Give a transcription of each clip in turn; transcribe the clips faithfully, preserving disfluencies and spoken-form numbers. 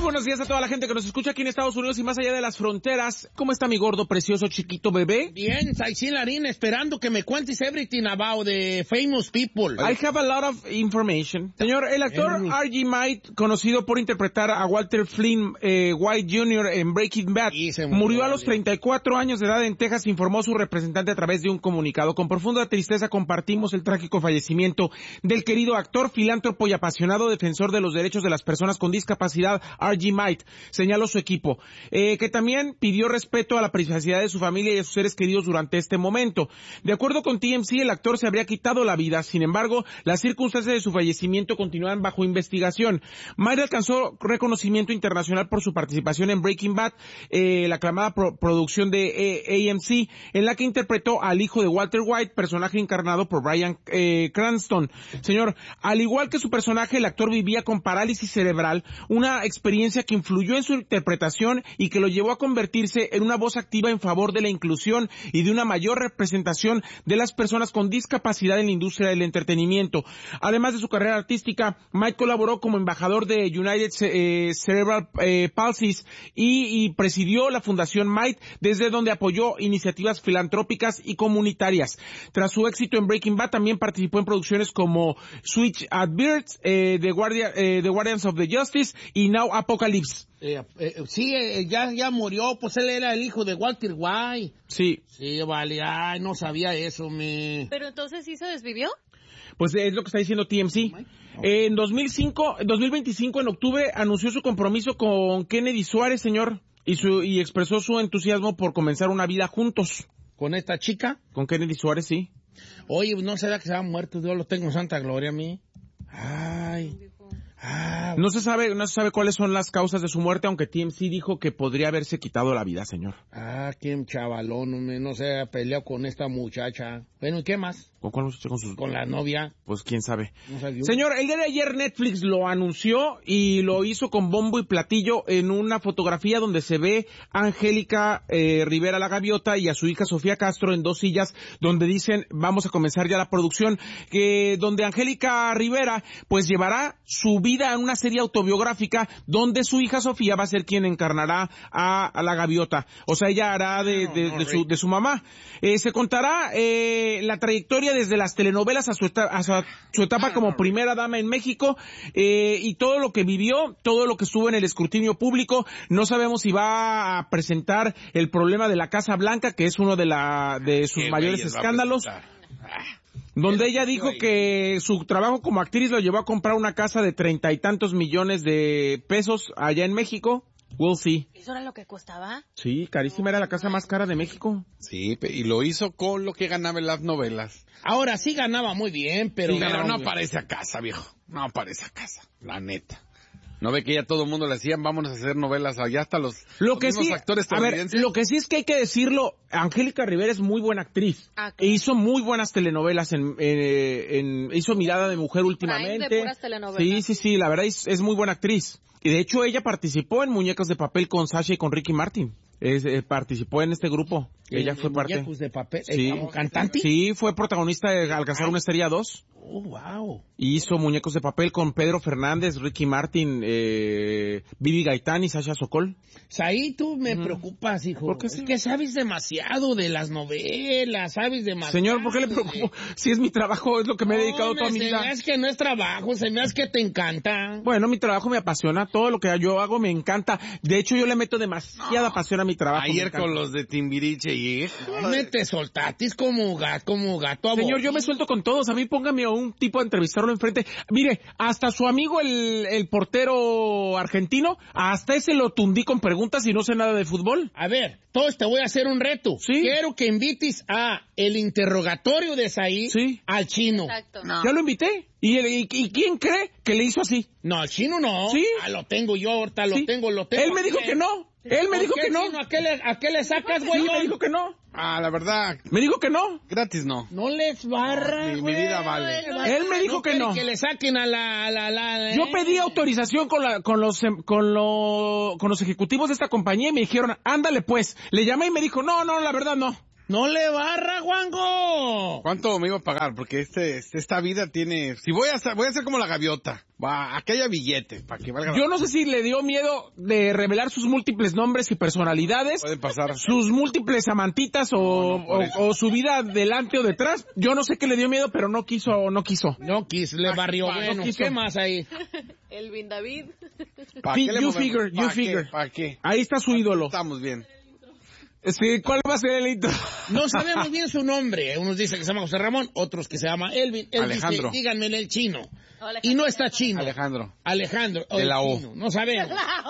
buenos días a toda la gente que nos escucha aquí en Estados Unidos y más allá de las fronteras. ¿Cómo está mi gordo, precioso, chiquito bebé? Bien, Saisin Larín, esperando que me cuentes everything about the famous people. I have a lot of information. Señor, el actor R G White, conocido por interpretar a Walter Flynn eh, White junior en Breaking Bad, murió, murió a los treinta y cuatro años de edad en Texas, informó su representante a través de un comunicado. Con profunda tristeza compartimos el trágico fallecimiento del querido actor, filántropo y apasionado defensor de los derechos de las personas con discapacidad, R G White, señaló su equipo, eh, que también pidió respeto a la privacidad de su familia y a sus seres queridos durante este momento. De acuerdo con T M C, el actor se habría quitado la vida, sin embargo, las circunstancias de su fallecimiento continúan bajo investigación. White alcanzó reconocimiento internacional por su participación en Breaking Bad, eh, la aclamada pro producción de eh, A M C, en la que interpretó al hijo de Walter White, personaje encarnado por Bryan eh, Cranston. Señor, al igual que su personaje, el actor vivía con parálisis cerebral, una experiencia que influyó en su interpretación y que lo llevó a convertirse en una voz activa en favor de la inclusión y de una mayor representación de las personas con discapacidad en la industria del entretenimiento. Además de su carrera artística, Mike colaboró como embajador de United eh, Cerebral eh, Palsy y, y presidió la Fundación Mike, desde donde apoyó iniciativas filantrópicas y comunitarias. Tras su éxito en Breaking Bad, también participó en producciones como Switch at Birds, eh, The, Guardia, eh, The Guardians of the Justice y Now Apocalypse. Eh, eh, sí, eh, ya, ya murió, pues él era el hijo de Walter White. Sí. Sí, vale, ay, no sabía eso, me... Pero entonces, ¿sí se desvivió? Pues es lo que está diciendo T M C. Eh, en dos mil cinco, dos mil veinticinco, en octubre, anunció su compromiso con Kennedy Suárez, señor, y su y expresó su entusiasmo por comenzar una vida juntos. ¿Con esta chica? Con Kennedy Suárez, sí. Oye, ¿no será que se ha muerto? Dios lo tengo en santa gloria a mí. Ay... Ah, no se sabe, no se sabe cuáles son las causas de su muerte, aunque T M C dijo que podría haberse quitado la vida, señor. Ah, qué chavalón, no se ha peleado con esta muchacha. Bueno, ¿y qué más? ¿Con cuál muchacha? Con, sus... con la novia. Pues quién sabe. No señor, el día de ayer Netflix lo anunció y lo hizo con bombo y platillo en una fotografía donde se ve a Angélica eh, Rivera la Gaviota y a su hija Sofía Castro en dos sillas, donde dicen vamos a comenzar ya la producción, que donde Angélica Rivera pues llevará su vida en una serie autobiográfica donde su hija Sofía va a ser quien encarnará a, a la Gaviota. O sea, ella hará de, de, de, de, su, de su mamá. Eh, se contará eh, la trayectoria desde las telenovelas a su, eta, a su, su etapa como primera dama en México eh, y todo lo que vivió, todo lo que estuvo en el escrutinio público. No sabemos si va a presentar el problema de la Casa Blanca, que es uno de, la, de sus Qué mayores escándalos. Donde ella dijo que su trabajo como actriz lo llevó a comprar una casa de treinta y tantos millones de pesos allá en México. We'll see. ¿Eso era lo que costaba? Sí, carísima, era la casa más cara de México. Sí, y lo hizo con lo que ganaba en las novelas. Ahora sí ganaba muy bien, pero... Sí, pero no aparece a casa, viejo. No aparece a casa, la neta. ¿No ve que ya todo el mundo le decían, vámonos a hacer novelas allá hasta los, lo que los sí, actores estadounidenses? A ver, lo que sí es que hay que decirlo, Angélica Rivera es muy buena actriz. Ah, claro. E hizo muy buenas telenovelas, en, en, en hizo Mirada de Mujer últimamente. De puras telenovelas. Sí, sí, sí, la verdad es, es muy buena actriz. Y de hecho ella participó en Muñecas de Papel con Sasha y con Ricky Martin. Es, eh, participó en este grupo. Ella fue parte. Muñecos de Papel, sí. ¿Como cantante? Sí, fue protagonista de Alcanzar una Estrella dos. Oh, wow. Hizo Muñecos de Papel con Pedro Fernández, Ricky Martin, eh, Vivi Gaitán y Sasha Sokol. Ahí tú me mm. preocupas, hijo. ¿Por qué es sí? que sabes demasiado de las novelas, sabes demasiado. Señor, ¿por qué le preocupo? Si es mi trabajo, es lo que me he dedicado no, toda mi vida. Se me hace que no es trabajo, se me hace que te encanta. Bueno, mi trabajo me apasiona, todo lo que yo hago me encanta. De hecho, yo le meto demasiada no. pasión a mi trabajo. Ayer con los de Timbiriche y... No me te soltatis como gato, como gato. Señor, yo me suelto con todos. A mí póngame a un tipo a entrevistarlo enfrente. Mire, hasta su amigo el, el portero argentino, hasta ese lo tundí con preguntas y no sé nada de fútbol. A ver, todos te voy a hacer un reto. ¿Sí? Quiero que invites a el interrogatorio de Said ¿Sí? al chino. Exacto. No. Ya lo invité. ¿Y, el, y, ¿Y quién cree que le hizo así? No, al chino no. ¿Sí? Ah, lo tengo yo, ahorita lo ¿Sí? tengo, lo tengo. Él me dijo que no. Él me dijo qué, que no. Chino? ¿A qué le, a qué le sacas, güey? Sí, me dijo que no. Ah, la verdad. Me dijo que no. Gratis no. No les barra, no, mi, mi vida vale. No, él me dijo no que no. Que le saquen a la... A la, la Yo eh. pedí autorización con, la, con, los, con, lo, con los ejecutivos de esta compañía y me dijeron, ándale pues. Le llamé y me dijo, no, no, la verdad no. No le barra, Juanjo. ¿Cuánto me iba a pagar? Porque este, esta vida tiene... Si voy a hacer, voy a hacer como la gaviota. Va, aquí haya billete, para que valga. Yo no sé si le dio miedo de revelar sus múltiples nombres y personalidades. Puede pasar. Sus múltiples amantitas o, no, no, o, o su vida delante o detrás. Yo no sé qué le dio miedo, pero no quiso, no quiso. No quiso, le barrió. Pa, bueno, no quiso. ¿Qué más ahí? Elvin David. You figure, you figure. ¿Para qué? Ahí está su ídolo. Estamos bien. Sí, ¿cuál va a ser el intro? No sabemos bien su nombre. Unos dicen que se llama José Ramón, otros que se llama Elvin. Él Alejandro. Dice, díganmele el chino. Y no está chino. Alejandro. Alejandro. De la O. Chino. No sabemos.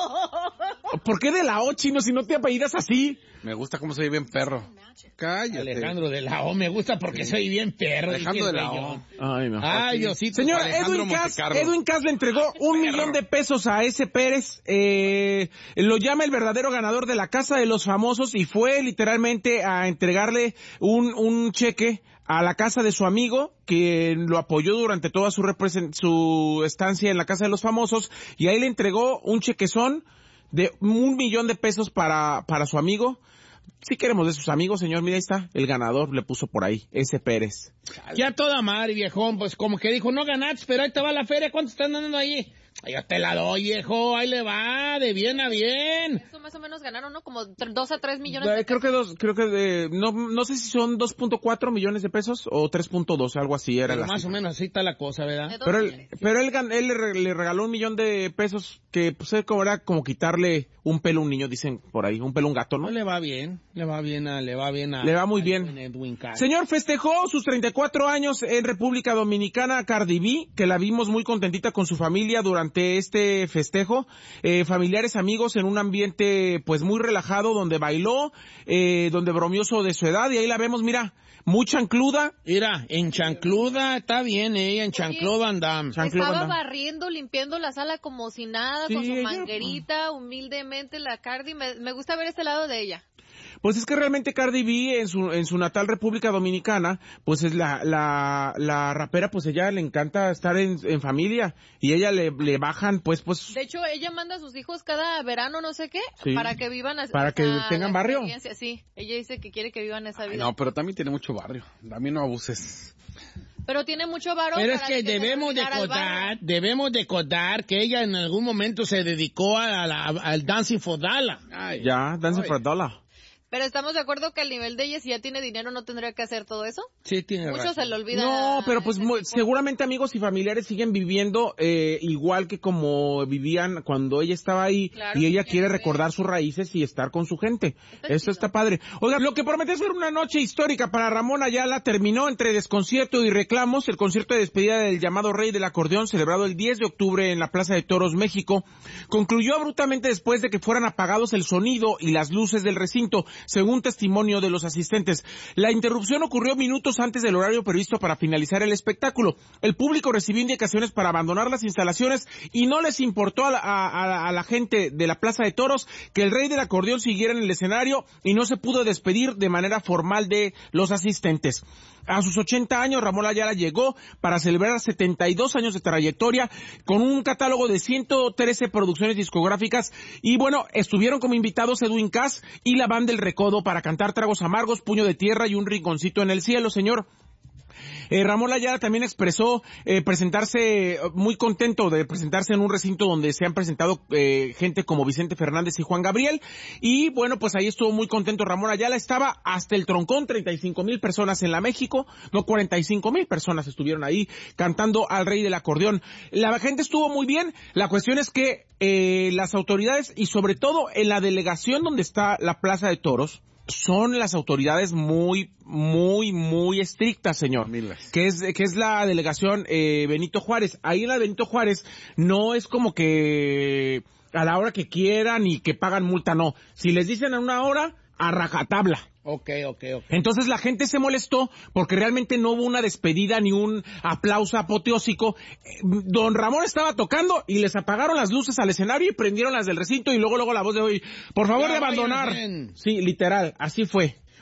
¿Por qué de la O, chino, si no te apellidas así? Me gusta cómo soy bien perro. Cállate. Alejandro de la O, me gusta porque soy bien perro. Alejandro de la O. Ay, no. Ay, Diosito. Señor, Edwin Cass, Edwin Cass le entregó un millón de pesos a ese Pérez. Eh, lo llama el verdadero ganador de la Casa de los Famosos y fue literalmente a entregarle un, un cheque a la casa de su amigo, que lo apoyó durante toda su, represent- su estancia en la Casa de los Famosos, y ahí le entregó un chequezón de un millón de pesos para, para su amigo. Si queremos de sus amigos, señor, mira, ahí está, el ganador le puso por ahí, ese Pérez. Ya toda madre, viejón, pues como que dijo, no ganaste, pero ahí te va la feria, ¿cuánto están dando ahí? Yo te la doy, viejo, ahí le va, de bien a bien. Eso más o menos ganaron, ¿no? Como dos a tres millones Eh, de creo pesos. que dos, creo que de, no, no sé si son dos punto cuatro millones de pesos o tres punto dos, algo así era Pero la más cifra. o menos así está la cosa, ¿verdad? De dos Pero él, millones. pero él, gan- él le, re- le regaló un millón de pesos que pues es como era como quitarle un pelo a un niño, dicen por ahí, un pelo a un gato, ¿no? No le va bien, le va bien a, le va bien a... Le va muy a bien. Edwin, Edwin Cass. Señor, festejó sus treinta y cuatro años en República Dominicana Cardi B, que la vimos muy contentita con su familia durante este festejo. Eh, familiares, amigos, en un ambiente pues muy relajado, donde bailó, eh, donde bromioso de su edad, y ahí la vemos, mira, muy chancluda. Mira, en chancluda, está bien ella, en chancluda andamos. Chancluda Estaba anda. barriendo, limpiando la sala como si nada, Sí, con su ella, manguerita, humildemente la Cardi. Me, me gusta ver este lado de ella. Pues es que realmente Cardi B en su en su natal República Dominicana, pues es la la la rapera, pues ella le encanta estar en, en familia y ella le, le bajan pues pues De hecho, ella manda a sus hijos cada verano, no sé qué, Sí. para que vivan as- Para que esa- tengan la barrio. experiencia. Sí, ella dice que quiere que vivan esa Ay, vida. no, pero también tiene mucho barrio. También no abuses. Pero tiene mucho varón. Pero es para que se debemos de dedicara al barrio. contar, debemos de contar que ella en algún momento se dedicó a la- al Dancing for Dollar. Ay, ya Dancing ay. for a Dollar. Pero estamos de acuerdo que al nivel de ella, si ya tiene dinero, no tendría que hacer todo eso. Sí, tiene Mucho razón. se le olvida. No, pero pues ese mu- tipo. seguramente amigos y familiares siguen viviendo eh, igual que como vivían cuando ella estaba ahí Claro, y ella sí, quiere sí. recordar sus raíces y estar con su gente. Está Eso chido. está padre. Oiga, lo que prometió ser una noche histórica para Ramón Ayala terminó entre desconcierto y reclamos. El concierto de despedida del llamado Rey del Acordeón, celebrado el diez de octubre en la Plaza de Toros, México, concluyó abruptamente después de que fueran apagados el sonido y las luces del recinto, según testimonio de los asistentes. La interrupción ocurrió minutos antes del horario previsto para finalizar el espectáculo. El público recibió indicaciones para abandonar las instalaciones y no les importó a la, a, a, a la gente de la Plaza de Toros que el Rey del Acordeón siguiera en el escenario y no se pudo despedir de manera formal de los asistentes. A sus ochenta años, Ramón Ayala llegó para celebrar setenta y dos años de trayectoria con un catálogo de ciento trece producciones discográficas y bueno, estuvieron como invitados Edwin Cass y la Banda El Recodo para cantar Tragos Amargos, Puño de Tierra y Un Rinconcito en el Cielo, señor. Eh, Ramón Ayala también expresó eh, presentarse, eh, muy contento de presentarse en un recinto donde se han presentado eh, gente como Vicente Fernández y Juan Gabriel, y bueno, pues ahí estuvo muy contento Ramón Ayala, estaba hasta el troncón, treinta y cinco mil personas en la México, no, cuarenta y cinco mil personas estuvieron ahí cantando al Rey del Acordeón. La gente estuvo muy bien, la cuestión es que eh, las autoridades y sobre todo en la delegación donde está la Plaza de Toros, son las autoridades muy, muy, muy estrictas, señor. Miles. Que es, que es la delegación eh, Benito Juárez. Ahí en la Benito Juárez no es como que a la hora que quieran y que pagan multa, no. Si les dicen a una hora, a rajatabla. Ok, ok, ok. Entonces la gente se molestó porque realmente no hubo una despedida ni un aplauso apoteósico. Eh, Don Ramón estaba tocando y les apagaron las luces al escenario y prendieron las del recinto y luego luego la voz de hoy, por favor Ya de abandonar. váyanse. Sí, literal, así fue.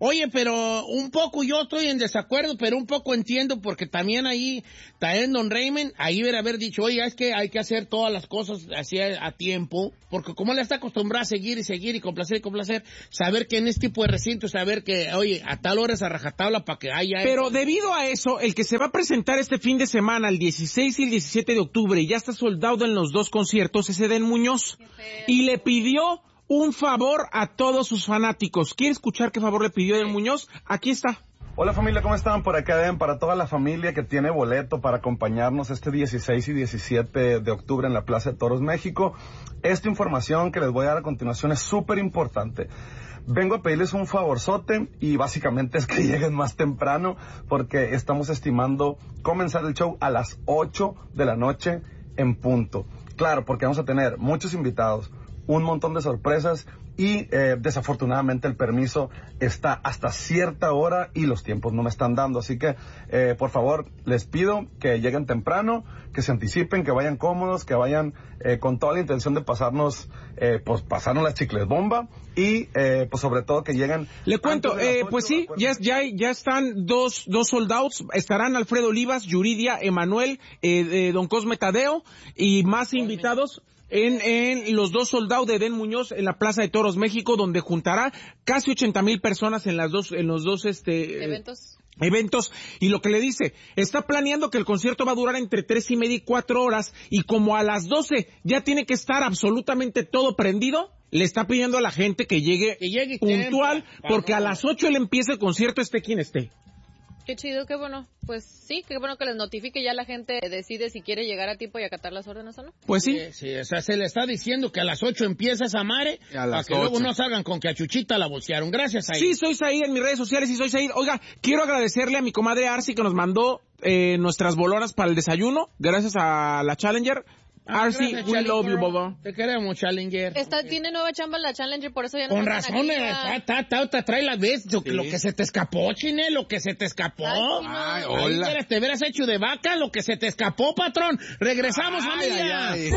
Oye, pero un poco yo estoy en desacuerdo, pero un poco entiendo, porque también ahí, también Don Raymond, ahí debe haber dicho, oye, es que hay que hacer todas las cosas así a, a tiempo, porque como él está acostumbrado a seguir y seguir y complacer y complacer, saber que en este tipo de recinto, saber que, oye, a tal hora es a rajatabla para que haya... Pero eso. Debido a eso, el que se va a presentar este fin de semana, el dieciséis y el diecisiete de octubre, y ya está soldado en los dos conciertos, es Edén Muñoz, y le pidió un favor a todos sus fanáticos. ¿Quiere escuchar qué favor le pidió Edén Muñoz? Aquí está. Hola familia, ¿cómo están? Por acá Edén, para toda la familia que tiene boleto para acompañarnos este dieciséis y diecisiete de octubre en la Plaza de Toros, México. Esta información que les voy a dar a continuación es súper importante. Vengo a pedirles un favorzote y básicamente es que lleguen más temprano porque estamos estimando comenzar el show a las ocho de la noche en punto. Claro, porque vamos a tener muchos invitados, un montón de sorpresas y eh, desafortunadamente el permiso está hasta cierta hora y los tiempos no me están dando, así que eh, por favor les pido que lleguen temprano, que se anticipen, que vayan cómodos, que vayan eh, con toda la intención de pasarnos, eh, pues pasarnos las chicles bomba y eh, pues sobre todo que lleguen. Le cuento, eh, pues sí, ya, ya, ya están dos, dos sold outs, estarán Alfredo Olivas, Yuridia, Emanuel, eh, eh, Don Cosme Tadeo y más invitados. En, en los dos soldados de Edén Muñoz en la Plaza de Toros, México, donde juntará casi ochenta mil personas en las dos, en los dos, este... Eventos. Eh, eventos, y lo que le dice, está planeando que el concierto va a durar entre tres y media y cuatro horas, y como a las doce ya tiene que estar absolutamente todo prendido, le está pidiendo a la gente que llegue, que llegue puntual, tiempo, porque a las ocho él empieza el concierto, esté quien esté. Qué chido, qué bueno. Pues sí, qué bueno que les notifique, ya la gente decide si quiere llegar a tiempo y acatar las órdenes o no. Pues sí. Sí, sí, o sea, se le está diciendo que a las ocho empieza esa mare, para que ocho. Luego no salgan con que a Chuchita la bolsearon. Gracias, Said. Sí, soy Said en mis redes sociales y soy Said. Oiga, quiero agradecerle a mi comadre Arcy que nos mandó eh, nuestras bolonas para el desayuno, gracias a la Challenger. Ah, Arcy, we love you, Bobo. Te queremos, Challenger. Esta, tiene nueva chamba en la Challenger, por eso ya no Con razón, ta, ta, ta, trae la vez, lo, sí. lo que se te escapó, Chine, lo que se te escapó. Ay, no. Ay hola. Ay, te hubieras hecho de vaca, lo que se te escapó, patrón. Regresamos, ay, familia. Ay,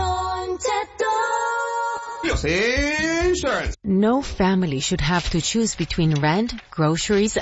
ay. No family should have to choose between rent, groceries,